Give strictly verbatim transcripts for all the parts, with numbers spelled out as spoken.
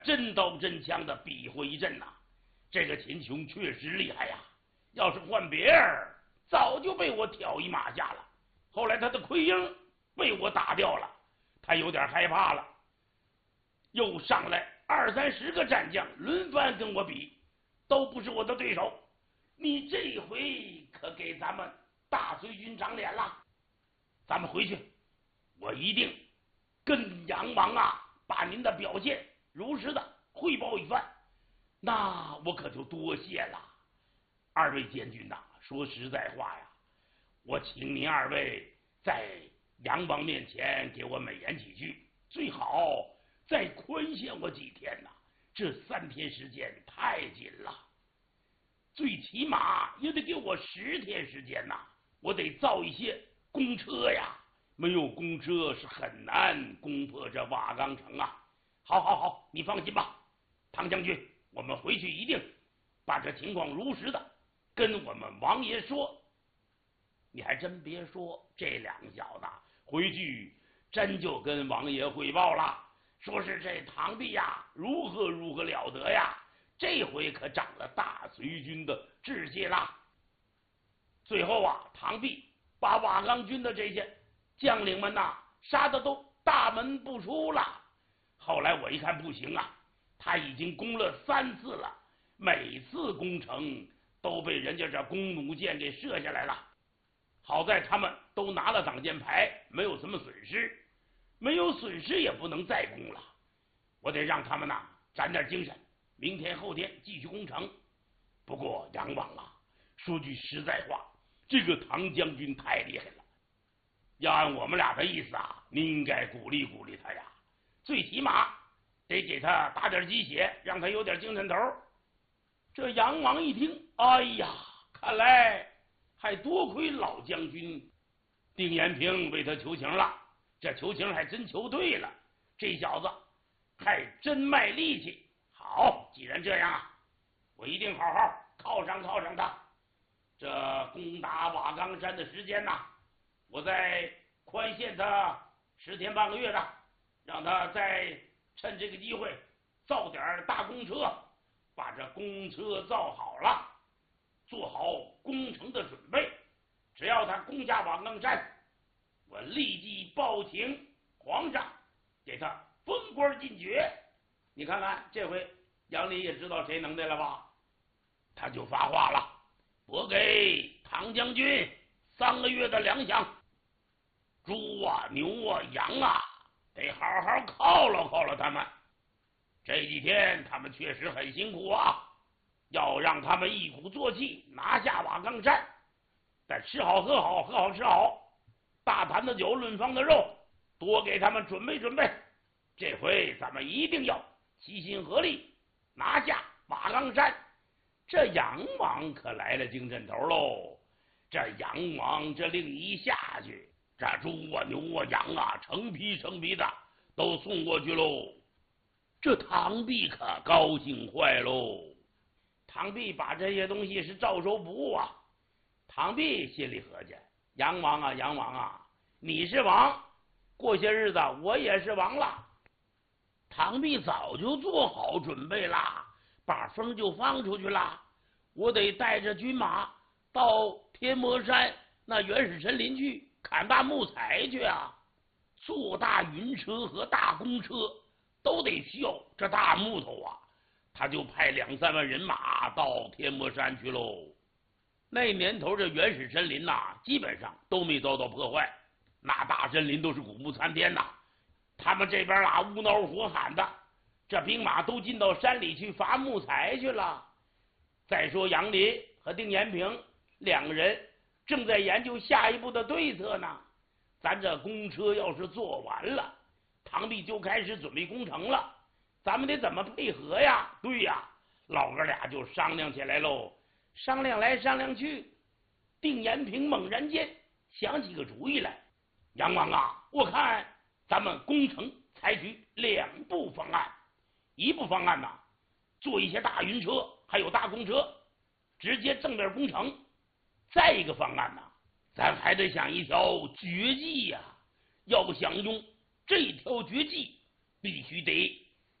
真刀真枪的比划一阵呐、啊。这个秦琼确实厉害呀，要是换别人，早就被我挑一马下了。后来他的奎英被我打掉了，他有点害怕了，又上来二三十个战将轮番跟我比，都不是我的对手。你这回可给咱们大隋军长脸了。咱们回去，我一定跟杨王啊把您的表现如实的汇报一番。那我可就多谢了。二位监军呐、啊，说实在话呀，我请您二位在杨王面前给我美言几句，最好再宽限我几天呐、啊。这三天时间太紧了，最起码也得给我十天时间呐、啊。我得造一些公车呀，没有公车是很难攻破这瓦岗城啊。好好好，你放心吧，唐将军，我们回去一定把这情况如实的跟我们王爷说。你还真别说，这两小子回去真就跟王爷汇报了，说是这唐帝呀如何如何了得呀，这回可长了大隋军的志气了。最后啊，唐帝把瓦岗军的这些将领们呐、啊、杀的都大门不出了。后来我一看不行啊，他已经攻了三次了，每次攻城都被人家这弓弩箭给射下来了。好在他们都拿了挡箭牌，没有什么损失，没有损失也不能再攻了。我得让他们呐、啊、攒点精神，明天后天继续攻城。不过杨王啊，说句实在话，这个唐将军太厉害了，要按我们俩的意思啊，你应该鼓励鼓励他呀，最起码得给他打点鸡血，让他有点精神头。这杨王一听，哎呀，看来还多亏老将军丁延平为他求情了，这求情还真求对了，这小子还真卖力气。好，既然这样啊，我一定好好犒赏犒赏他。这攻打瓦岗山的时间呐、啊，我再宽限他十天半个月的，让他再趁这个机会造点大公车，把这公车造好了，做好攻城的准备。只要他攻下瓦岗山，我立即报请皇上，给他封官进爵。你看看这回杨林也知道谁能耐了吧？他就发话了，我给唐将军三个月的粮饷，猪啊牛啊羊啊得好好犒劳犒劳他们。这几天他们确实很辛苦啊，要让他们一鼓作气拿下瓦岗山。但吃好喝好，喝好吃好，大坛的酒，论方的肉，多给他们准备准备。这回咱们一定要齐心合力拿下瓦岗山。这杨王可来了精神头喽！这杨王这令一下去，这猪啊牛啊羊啊成批成批的都送过去喽。这唐帝可高兴坏喽！唐帝把这些东西是照收不误啊。唐帝心里合计，杨王啊杨王啊，你是王，过些日子我也是王了。唐帝早就做好准备啦，把风就放出去了。我得带着军马到天魔山那原始森林去砍大木材去啊，坐大云车和大公车都得需要这大木头啊。他就派两三万人马到天魔山去喽。那年头这原始森林呐、啊，基本上都没遭到破坏，那大森林都是古木参天呐。他们这边啊乌闹火喊的，这兵马都进到山里去伐木材去了。再说杨林和丁延平两个人正在研究下一步的对策呢。咱这公车要是做完了，唐帝就开始准备攻城了，咱们得怎么配合呀？对呀，老哥俩就商量起来喽。商量来商量去，丁延平猛然间想起个主意来。杨王啊，我看咱们攻城采取两步方案。一步方案呢、啊，做一些大云车还有大公车，直接正面攻城。再一个方案呢、啊，咱还得想一条绝技呀、啊。要想用这条绝技，必须得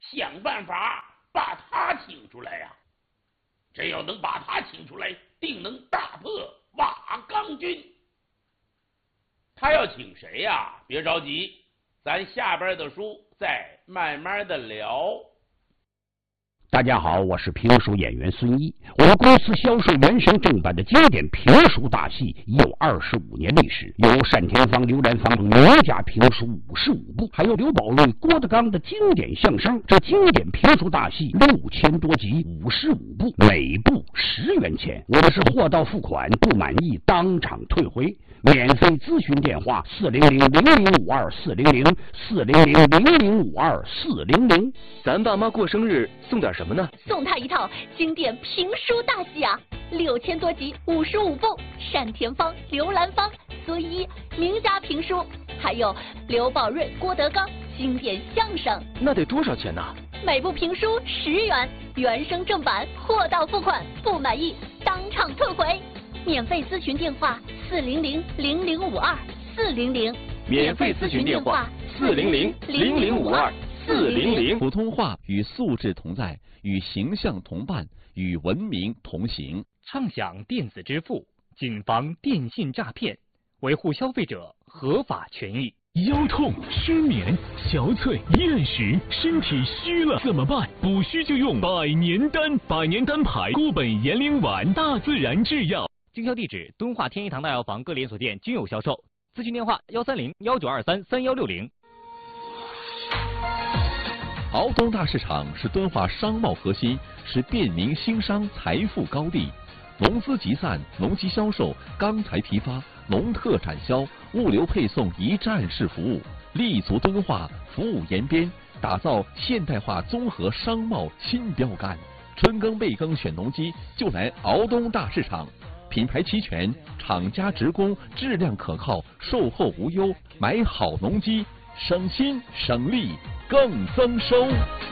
想办法把他请出来呀、啊！只要能把他请出来，定能大破瓦岗军。他要请谁呀、啊？别着急，咱下边的书再慢慢的聊。 大家好，我是评书演员孙一。我们公司销售原声正版的经典评书大戏已有二十五年历史，有单田芳、刘兰芳名家评书五十五部，还有刘宝瑞、郭德纲的经典相声。这经典评书大戏六千多集，五十五部，每部十元钱。我们是货到付款，不满意当场退回。免费咨询电话：四零零零零五二四零零四零零零零五二四零零。 咱爸妈过生日送点什么呢？ 送他一套经典评书大戏啊，六千多集，五十五部，单田芳、刘兰芳、孙一名家评书，还有刘宝瑞、郭德纲经典相声。 那得多少钱呢？ 每部评书十元，原声正版，货到付款，不满意当场退回。免费咨询电话：四零零零零五二四零零。 免费咨询电话：四零零零零五二四零零。 普通话与素质同在，与形象同伴，与文明同行。 畅享电子支付，谨防电信诈骗，维护消费者合法权益。 腰痛、失眠、小腿、厌食，身体虚了怎么办？补虚就用百年丹，百年丹牌固本延龄丸，大自然制药。 经销地址：敦化天一堂大药房各连锁店均有销售。咨询电话：幺三零幺九二三三幺六零。 敖东大市场是敦化商贸核心，是便民兴商财富高地。农资集散、农机销售、钢材批发、农特产销、物流配送一站式服务，立足敦化，服务延边，打造现代化综合商贸新标杆。春耕备耕选农机，就来敖东大市场。品牌齐全，厂家直供，质量可靠，售后无忧。买好农机，省心省力更增收。